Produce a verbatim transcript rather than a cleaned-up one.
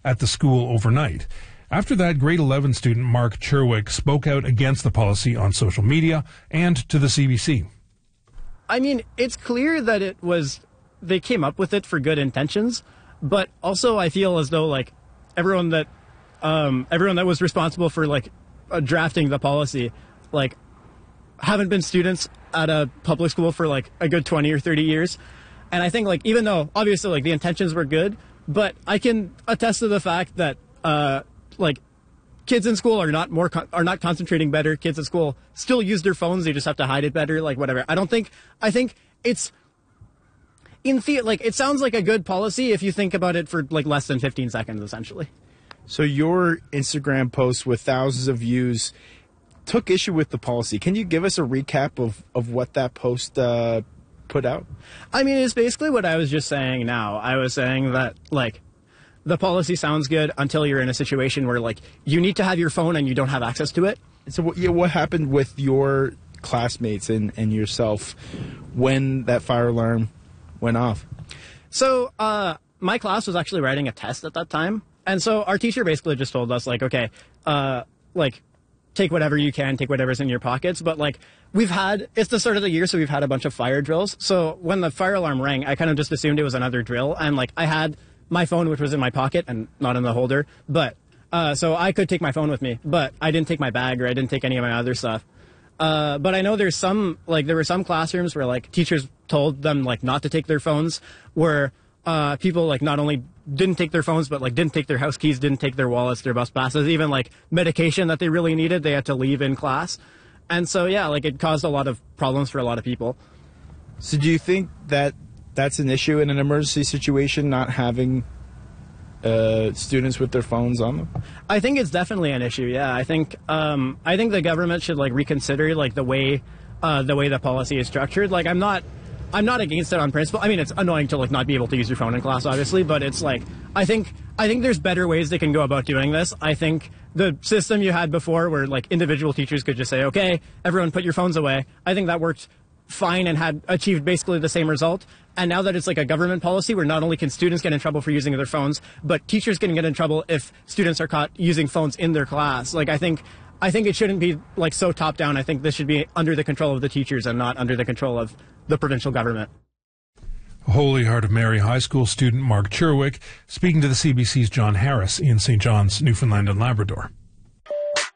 at the school overnight. After that, grade eleven student Mark Cherwick spoke out against the policy on social media and to the C B C. I mean, it's clear that it was, they came up with it for good intentions, but also I feel as though like everyone that, um, everyone that was responsible for like uh, drafting the policy, like haven't been students at a public school for like a good twenty or thirty years. And I think like, even though obviously like the intentions were good, but I can attest to the fact that, uh, like kids in school are not more con- are not concentrating better. Kids in school still use their phones. They just have to hide it better. Like whatever. I don't think, I think it's in the, like, it sounds like a good policy if you think about it for like less than fifteen seconds, essentially. So your Instagram post with thousands of views took issue with the policy. Can you give us a recap of, of what that post uh, put out? I mean, it's basically what I was just saying now. I was saying that, like, the policy sounds good until you're in a situation where, like, you need to have your phone and you don't have access to it. So yeah, what happened with your classmates and, and yourself when that fire alarm went off? So uh, my class was actually writing a test at that time. And so our teacher basically just told us, like, okay, uh, like, take whatever you can, take whatever's in your pockets. But, like, we've had, it's the start of the year, so we've had a bunch of fire drills. So when the fire alarm rang, I kind of just assumed it was another drill. And, like, I had my phone, which was in my pocket and not in the holder. But, uh, so I could take my phone with me. But I didn't take my bag or I didn't take any of my other stuff. Uh, but I know there's some, like, there were some classrooms where, like, teachers told them, like, not to take their phones, where uh, people, like, not only didn't take their phones, but, like, didn't take their house keys, didn't take their wallets, their bus passes, even, like, medication that they really needed, they had to leave in class. And so, yeah, like, it caused a lot of problems for a lot of people. So do you think that that's an issue in an emergency situation, not having uh, students with their phones on them? I think it's definitely an issue, yeah. I think um, I think the government should, like, reconsider, like, the way uh, the way the policy is structured. Like, I'm not I'm not against it on principle. I mean, it's annoying to, like, not be able to use your phone in class, obviously, but it's like, I think I think there's better ways they can go about doing this. I think the system you had before where, like, individual teachers could just say, okay, everyone put your phones away, I think that worked fine and had achieved basically the same result. And now that it's like a government policy where not only can students get in trouble for using their phones, but teachers can get in trouble if students are caught using phones in their class. Like, I think I think it shouldn't be, like, so top down. I think this should be under the control of the teachers and not under the control of the provincial government. Holy Heart of Mary High School student Mark Cherwick speaking to the C B C's John Harris in Saint John's, Newfoundland and Labrador.